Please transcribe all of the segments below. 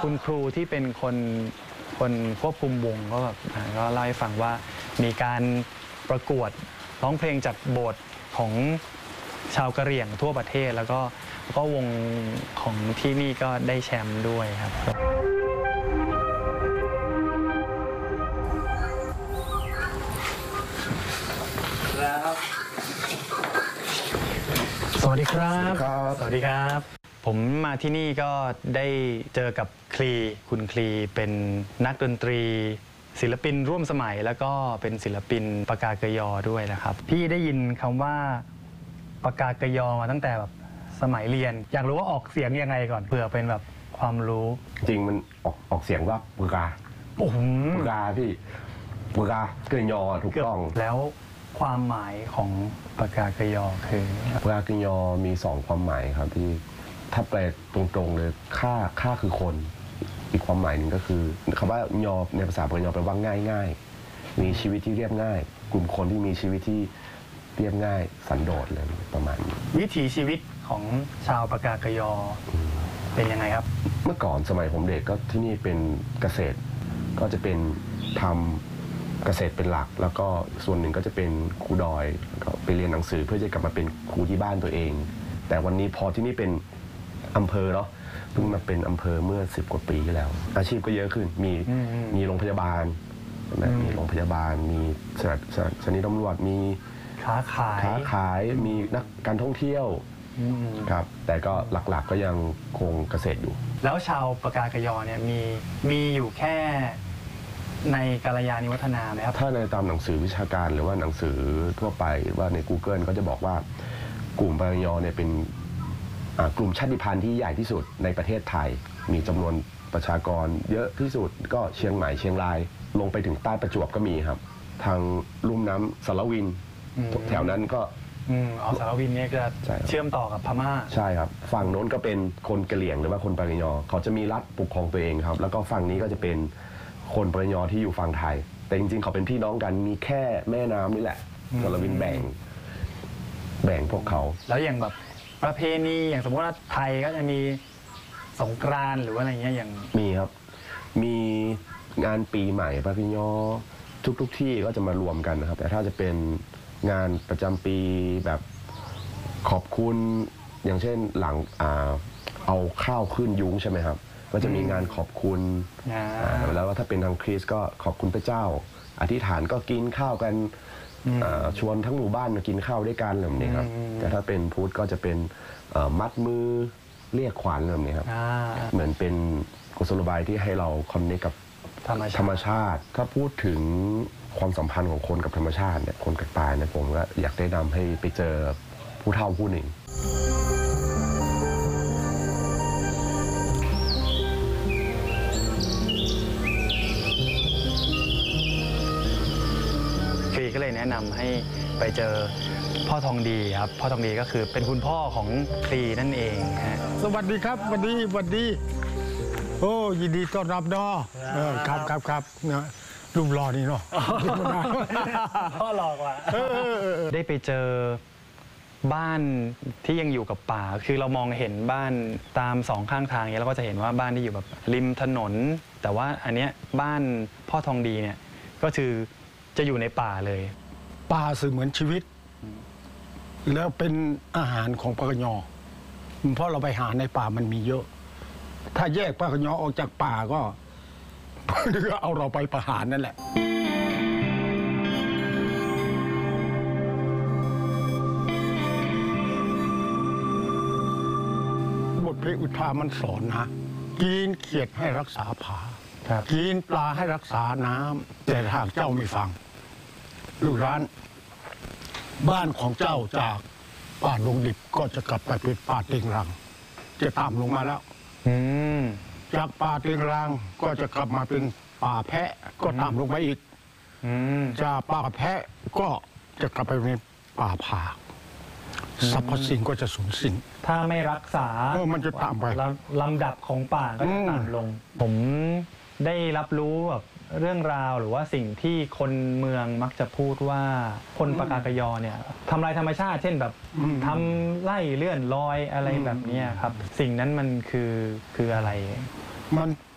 คุณครูที่เป็นคนควบคุมวงก็แบบก็เล่าให้ฟังว่ามีการประกวดร้องเพลงจากโบสถ์ของชาวกะเหรี่ยงทั่วประเทศแล้วก็วงของที่นี่ก็ได้แชมป์ด้วยครับสวัสดีครับสวัสดีครับผมมาที่นี่ก็ได้เจอกับคุณคลีเป็นนักดนตรีศิลปินร่วมสมัยแล้วก็เป็นศิลปินปากากยอด้วยนะครับพี่ได้ยินคำว่าปากากยอมาตั้งแต่แบบสมัยเรียนอยากรู้ว่าออกเสียงยังไงก่อนเผื่อเป็นแบบความรู้จริงมันออกเสียงว่าปากาโอ้โหปากาพี่ปากาเกยอถูกต้องแล้วความหมายของปากากยอคือปากากยอมี2ความหมายครับที่ถ้าแปลตรงๆเลยค่าคือคนอีกความหมายหนึ่งก็คือคำว่ายอในภาษาปากยอแปลว่าง่ายๆมีชีวิตที่เรียบง่ายกลุ่มคนที่มีชีวิตที่เรียบง่ายสันโดษเลยประมาณนี้วิถีชีวิตของชาวปากากยอเป็นยังไงครับเมื่อก่อนสมัยผมเด็กก็ที่นี่เป็นเกษตรก็จะเป็นทำเกษตรเป็นหลักแล้วก็ส่วนหนึ่งก็จะเป็นครูดอยก็ไปเรียนหนังสือเพื่อจะกลับมาเป็นครูที่บ้านตัวเองแต่วันนี้พอที่นี่เป็นอำเภอเนาะเพิ่งมาเป็นอำเภอเมื่อ10 กว่าปีที่แล้วอาชีพก็เยอะขึ้นมีโรงพยาบาลมีโรงพยาบาลมีสถานีตำรวจมีค้าขายมีนักการท่องเที่ยวครับแต่ก็หลักๆก็ยังคงเกษตรอยู่แล้วชาวปากากยอเนี่ยมีอยู่แค่ในกัลยาณิวัฒนาไหมครับถ้าในตามหนังสือวิชาการหรือว่าหนังสือทั่วไปว่าใน Google ก็จะบอกว่ากลุ่มปากากยอเนี่ยเป็นกลุ่มชาติพันธุ์ที่ใหญ่ที่สุดในประเทศไทยมีจำนวนประชากรเยอะที่สุดก็เชียงใหม่เชียงรายลงไปถึงใต้ประจวบก็มีครับทางลุ่มน้ำสารวินแถวนั้นก็สารวินเนี่ยจะเชื่อมต่อกับพม่าใช่ครับฝั่งโน้นก็เป็นคนกะเหรี่ยงหรือว่าคนปากากยอเขาจะมีรัฐปกครองตัวเองครับแล้วก็ฝั่งนี้ก็จะเป็นคนปากากยอที่อยู่ฝั่งไทยแต่จริงๆเขาเป็นพี่น้องกันมีแค่แม่น้ำนี่แหละสารวินแบ่งพวกเขาแล้วอย่างแบบประเพณีอย่างสมมติว่าไทยก็จะมีสงกรานต์หรือว่าอะไรเงี้ยอย่างมีครับมีงานปีใหม่ปากากยอทุกที่ก็จะมารวมกันนะครับแต่ถ้าจะเป็นงานประจำปีแบบขอบคุณอย่างเช่นหลังเอาข้าวขึ้นยุ้งใช่ไหมครับก็จะมีงานขอบคุณแล้วถ้าเป็นทางคริสต์ก็ขอบคุณพระเจ้าอธิษฐานก็กินข้าวกันชวนทั้งหมู่บ้านมากินข้าวด้วยกันแบบนี้ครับแต่ถ้าเป็นพุทธก็จะเป็นมัดมือเรียกขวัญแบบนี้ครับเหมือนเป็นกุศโลบายที่ให้เราคอนเนคกับธรรมชาติถ้าพูดถึงความสัมพันธ์ของคนกับธรรมชาติเนี่ยคนกับป่าเนี่ยผมก็อยากแนะนำให้ไปเจอผู้เฒ่าผู้หนึ่งก็เลยแนะนำให้ไปเจอพ่อทองดีครับพ่อทองดีก็คือเป็นคุณพ่อของคลีนั่นเองฮะสวัสดีครับสวัสดีโอ้ยินดีต้อนรับเนาะครับนะรูปหล่อนี่เนาะพ่อหล่อกว่าได้ไปเจอบ้านที่ยังอยู่กับป่าคือเรามองเห็นบ้านตามสองข้างทางนี้เราก็จะเห็นว่าบ้านที่อยู่แบบริมถนนแต่ว่าอันเนี้ยบ้านพ่อทองดีเนี่ยก็คือจะอยู่ในป่าเลยป่าสื่อเหมือนชีวิตแล้วเป็นอาหารของปากากยอเพราะเราไปหาในป่ามันมีเยอะถ้าแยกปากากยอออกจากป่าก็เอาเราไปประหารนั่นแหละบทเพลงอุทามันสอนนะกินเขียดให้รักษาผากินปลาให้รักษาน้ำแต่หากเจ้าไม่ฟังลูกร้านบ้านของเจ้าจากป่าลงดิบก็จะกลับไปเป็นป่าเต็งรังจะตามลงมาแล้วจากป่าเต็งรังก็จะกลับมาเป็นป่าแพะก็ตามลงมาอีกจากป่าแพะก็จะกลับไปเป็นป่าผาสรรพสิ่งก็จะสูญสิ้นถ้าไม่รักษามันจะตามไปลำดับของป่าก็จะต่ำลงผมได้รับรู้แบบเรื่องราวหรือว่าสิ่งที่คนเมืองมักจะพูดว่าคนปากากยอเนี่ยทำลายธรรมชาติเช่นแบบทำไร่เลื่อนลอยอะไรแบบนี้ครับสิ่งนั้นมันคืออะไรมัน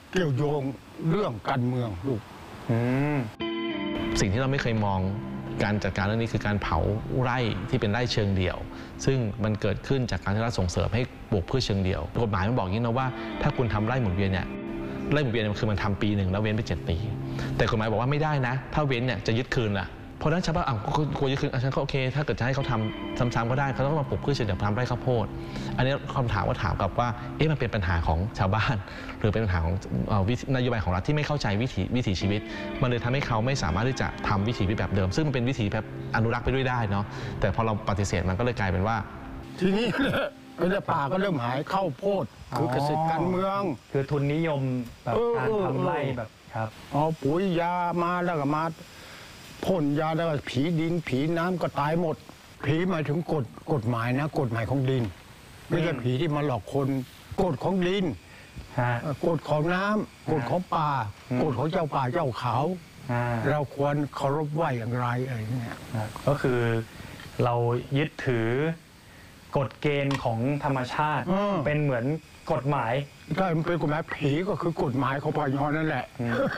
เกี่ยวโยงเรื่องการเมืองลูกสิ่งที่เราไม่เคยมองการจัดการเรื่องนี้คือการเผาไร่ที่เป็นไร่เชิงเดี่ยว ซึ่งมันเกิดขึ้นจากการที่รัฐส่งเสริมให้ปลูกพืชเชิงเดี่ยวกฎหมายมันบอกอย่างนี้นะว่าถ้าคุณทำไร่หมุนเวียนเนี่ยไร่หมุนเวียนคือมันทำปีหนึ่งแล้วเว้นไป7 ปีแต่กฎหมายบอกว่าไม่ได้นะถ้าเว้นเนี่ยจะยึดคืนละเพราะฉะนั้นชาวบ้านกลัวยึดคืนฉันก็โอเคถ้าเกิดจะให้เขาทำซ้ำๆก็ได้เขาต้องมาปลูกพืชเชิงเดี่ยวทำไร่ข้าวโพดอันนี้คำถามว่าถามกับว่ามันเป็นปัญหาของชาวบ้านหรือเป็นปัญหาของนโยบายของรัฐที่ไม่เข้าใจวิถีชีวิตมันเลยทำให้เขาไม่สามารถที่จะทำวิถีแบบเดิมซึ่งมันเป็นวิถีแบบอนุรักษ์ไปด้วยได้เนาะแต่พอเราปฏิเสธมันก็เลยกลายเป็นว่าทีนี้ป่าก็เริ่มหายเข้าโพดคือเกษตรการเมืองคือทุนนิยมแบบการทำไร่แบบครับเอาปุ๋ยยามาแล้วก็มาพ่นยาแล้วก็ผีดินผีน้ำก็ตายหมด ผีหมายถึงกฎหมายนะกฎหมายของดิน ไม่ใช่ผีที่มาหลอกคนกฎของดินกฎของน้ำกฎของป่ากฎของเจ้าป่าเจ้าเขาเราควรเคารพไหวอย่างไรอะไรเนี่ยก็คือเรายึดถือกฎเกณฑ์ของธรรมชาติเป็นเหมือนกฎหมายถ้ามันเป็นกฎหมายผีก็คือกฎหมายของพญานั่นแหละ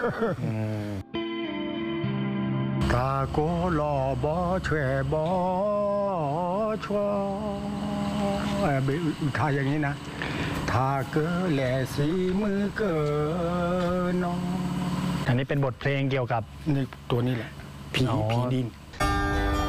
ตาโกหล่อบอแฉบอชัวอุทายอย่างนี้นะถ้าเกิดแหล่สีมือเกินน้องอันนี้เป็นบทเพลงเกี่ยวกับนี่ตัวนี้แหละผีดิน